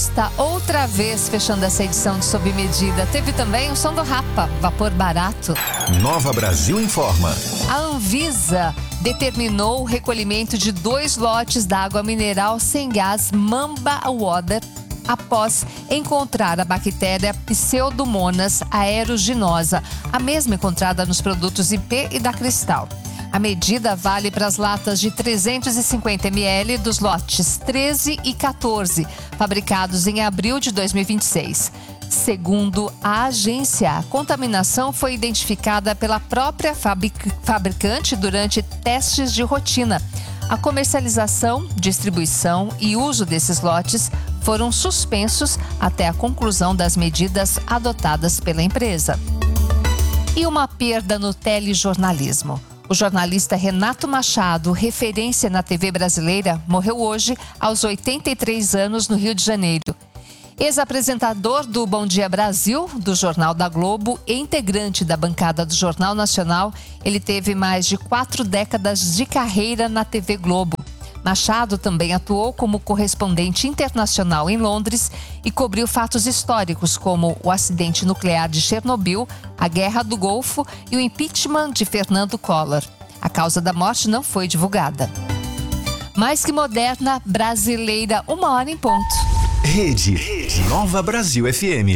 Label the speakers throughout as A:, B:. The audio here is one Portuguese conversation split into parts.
A: Festa, outra vez fechando essa edição de Sob Medida. Teve também o som do Rapa, Vapor Barato.
B: Nova Brasil informa.
A: A Anvisa determinou o recolhimento de 2 lotes da água mineral sem gás Mamba Water após encontrar a bactéria Pseudomonas aeruginosa, a mesma encontrada nos produtos IP e da Cristal. A medida vale para as latas de 350 ml dos lotes 13 e 14, fabricados em abril de 2026. Segundo a agência, a contaminação foi identificada pela própria fabricante durante testes de rotina. A comercialização, distribuição e uso desses lotes foram suspensos até a conclusão das medidas adotadas pela empresa. E uma perda no telejornalismo. O jornalista Renato Machado, referência na TV brasileira, morreu hoje aos 83 anos no Rio de Janeiro. Ex-apresentador do Bom Dia Brasil, do Jornal da Globo e integrante da bancada do Jornal Nacional, ele teve mais de 4 décadas de carreira na TV Globo. Machado também atuou como correspondente internacional em Londres e cobriu fatos históricos como o acidente nuclear de Chernobyl, a Guerra do Golfo e o impeachment de Fernando Collor. A causa da morte não foi divulgada. Mais que moderna, brasileira, 1h em ponto.
B: Rede Nova Brasil FM.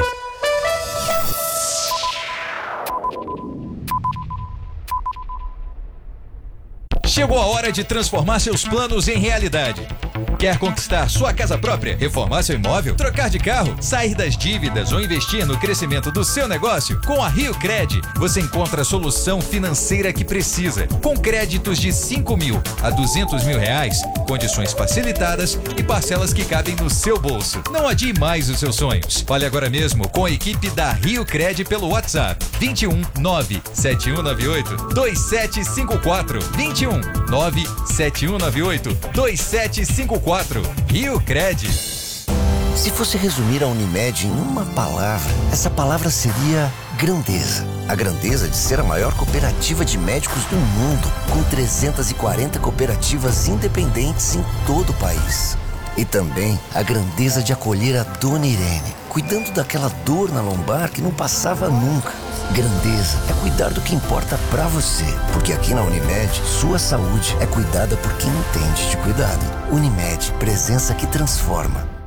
C: Chegou a hora de transformar seus planos em realidade. Quer conquistar sua casa própria, reformar seu imóvel, trocar de carro, sair das dívidas ou investir no crescimento do seu negócio? Com a Rio Cred, você encontra a solução financeira que precisa. Com créditos de 5 mil a 200 mil reais, condições facilitadas e parcelas que cabem no seu bolso. Não adie mais os seus sonhos. Fale agora mesmo com a equipe da Rio Cred pelo WhatsApp 21 97198 2754 21 97198 2754. Rio Cred.
D: Se fosse resumir a Unimed em uma palavra, essa palavra seria grandeza. A grandeza de ser a maior cooperativa de médicos do mundo, com 340 cooperativas independentes em todo o país. E também a grandeza de acolher a Dona Irene, cuidando daquela dor na lombar que não passava nunca. Grandeza é cuidar do que importa pra você, porque aqui na Unimed, sua saúde é cuidada por quem entende de cuidado. Unimed, presença que transforma.